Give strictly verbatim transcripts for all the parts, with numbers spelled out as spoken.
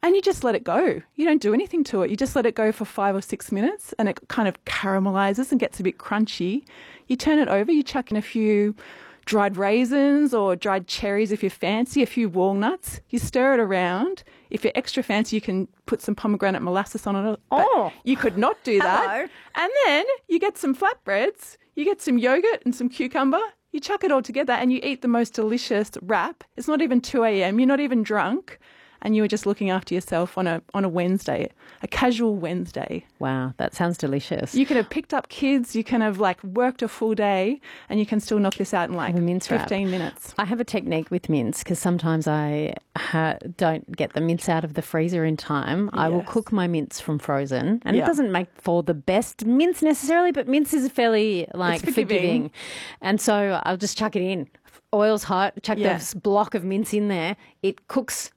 And you just let it go. You don't do anything to it. You just let it go for five or six minutes and it kind of caramelizes and gets a bit crunchy. You turn it over, you chuck in a few dried raisins or dried cherries if you're fancy, a few walnuts. You stir it around. If you're extra fancy, you can put some pomegranate molasses on it. Oh. You could not do that. Hello. And then you get some flatbreads, you get some yogurt and some cucumber. You chuck it all together and you eat the most delicious wrap. It's not even two a.m. You're not even drunk. And you were just looking after yourself on a on a Wednesday, a casual Wednesday. Wow, that sounds delicious. You could have picked up kids, you can have like worked a full day and you can still knock this out in like fifteen minutes. I have a technique with mince because sometimes I ha- don't get the mince out of the freezer in time. I will Yes. cook my mince from frozen and Yeah. it doesn't make for the best mince necessarily, but mince is fairly like It's forgiving. forgiving. And so I'll just chuck it in. Oil's hot, chuck Yeah. this block of mince in there. It cooks.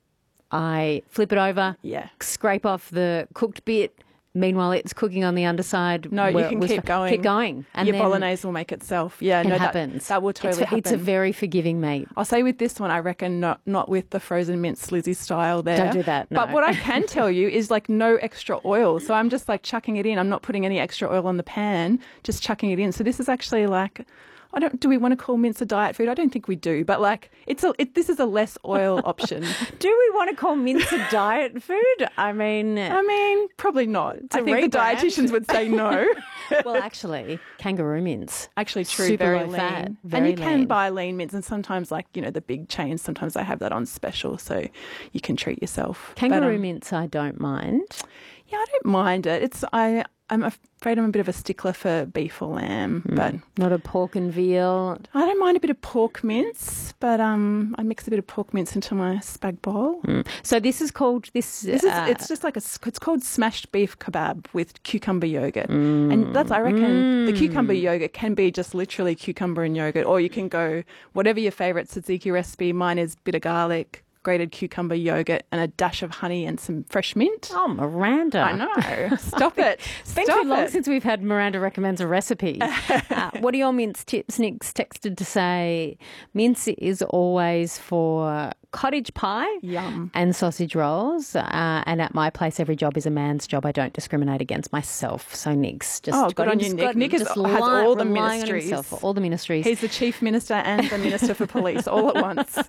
I flip it over, Yeah. scrape off the cooked bit. Meanwhile, it's cooking on the underside. No, you where it can was- keep going. Keep going. And Your then bolognese will make itself. Yeah, it no, that, happens. that will totally it's, happen. It's a very forgiving meat. I'll say with this one, I reckon not not with the frozen mince Lizzie style there. Don't do that, no. But what I can tell you is like no extra oil. So I'm just like chucking it in. I'm not putting any extra oil on the pan, just chucking it in. So this is actually like, I don't. Do we want to call mince a diet food? I don't think we do. But like, it's a. It, this is a less oil option. Do we want to call mince a diet food? I mean, I mean, probably not. I a think the rebrand. dietitians would say no. well, actually, kangaroo mince. Actually, true. Super very low lean. fat, and very you can lean. buy lean mince, and sometimes, like you know, the big chains. Sometimes they have that on special, so you can treat yourself. Kangaroo But, um, mince, I don't mind. Yeah, I don't mind it. It's I. I'm afraid I'm a bit of a stickler for beef or lamb, but Not a pork and veal. I don't mind a bit of pork mince. But um, I mix a bit of pork mince into my spag bowl. So this is called this. This is uh, it's just like a s- it's called smashed beef kebab with cucumber yogurt, and that's I reckon the cucumber yogurt can be just literally cucumber and yogurt, or you can go whatever your favourite tzatziki recipe. Mine is bit of garlic, grated cucumber, yogurt, and a dash of honey and some fresh mint. Oh, Miranda. I know. Stop it. It's been Stop too long it. since we've had Miranda recommends a recipe. uh, what are your mince tips? Nick's texted to say mince is always for cottage pie Yum. and sausage rolls. Uh, and at my place, every job is a man's job. I don't discriminate against myself. So Nick's just Oh, got good him- on you, just Nick. got- Nick is- just has li- all the relying on ministries. himself, all the ministries. He's the chief minister and the minister for police all at once.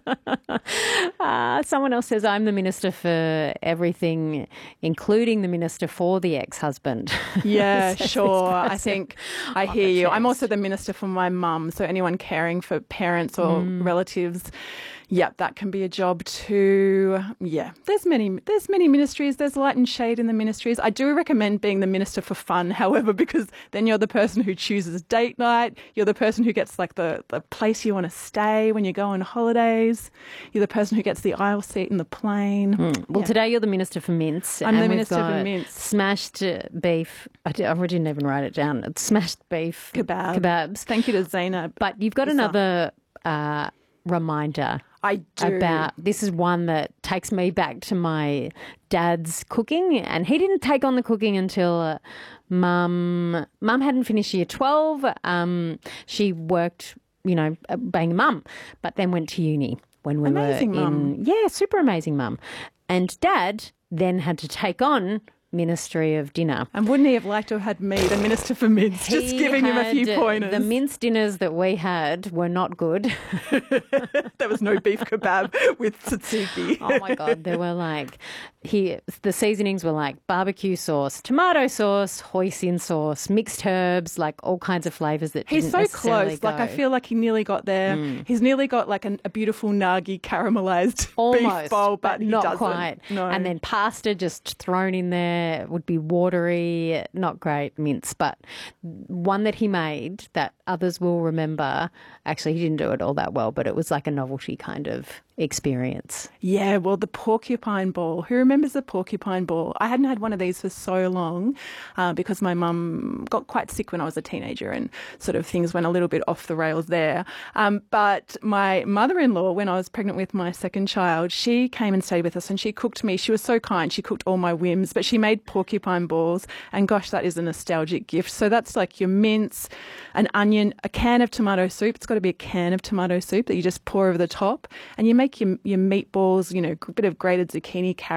Uh, someone else says, I'm the minister for everything, including the minister for the ex-husband. Yeah, Says this sure. I person think I on hear the you. I'm text. also the minister for my mum. So anyone caring for parents or relatives, yep, that can be a job too. Yeah, there's many. There's many ministries. There's light and shade in the ministries. I do recommend being the minister for fun, however, because then you're the person who chooses date night. You're the person who gets like the, the place you want to stay when you go on holidays. You're the person who gets the aisle seat in the plane. Well, Yeah. today you're the minister for mince. I'm the and we've minister for got mince. Smashed uh, beef. I, di- I didn't even write it down. It's smashed beef Kebab. kebabs. Thank you to Zainab. But you've got Issa. another uh, reminder I do. about this is one that takes me back to my dad's cooking, and he didn't take on the cooking until uh, mum mum hadn't finished year twelve. Um, she worked, you know, uh, being a mum, but then went to uni when we Amazing were mum. in yeah, super amazing mum. And dad then had to take on Ministry of Dinner. And wouldn't he have liked to have had me, the minister for mince, just He giving him a few had, uh, pointers? The mince dinners that we had were not good. There was no beef kebab with tzatziki. Oh my God, there were like, he, the seasonings were like barbecue sauce, tomato sauce, hoisin sauce, mixed herbs, like all kinds of flavours that He's didn't so necessarily close. Like, I go. feel like he nearly got there. He's nearly got like an, a beautiful nagi caramelized Almost, beef bowl, but, he not doesn't. quite. No. And then pasta just thrown in there would be watery, not great mince, but one that he made that others will remember. Actually, he didn't do it all that well, but it was like a novelty kind of experience. Yeah, well, the porcupine ball. Who remembers the porcupine ball? I hadn't had one of these for so long uh, because my mum got quite sick when I was a teenager and sort of things went a little bit off the rails there. Um, but my mother-in-law, when I was pregnant with my second child, she came and stayed with us and she cooked me. She was so kind. She cooked all my whims, but she made porcupine balls. And gosh, that is a nostalgic gift. So that's like your mince, an onion, a can of tomato soup. It's got to be a can of tomato soup that you just pour over the top and you make your, your meatballs, you know, a bit of grated zucchini, carrot,